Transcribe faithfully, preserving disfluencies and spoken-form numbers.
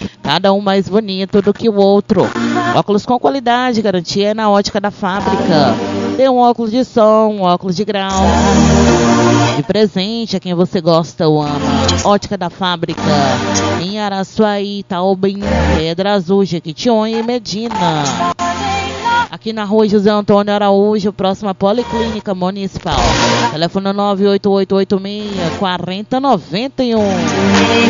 cada um mais bonito do que o outro. Óculos com qualidade, garantia na Ótica da Fábrica. Tem um óculos de sol, um óculos de grau. De presente a quem você gosta ou ama. Ótica da Fábrica, em Araçuaí, Taobim, Pedra Azul, Jequitinhonha e Medina. Aqui na rua José Antônio Araújo, próxima à Policlínica Municipal. Telefone nove oito oito oito seis, quatro zero nove um.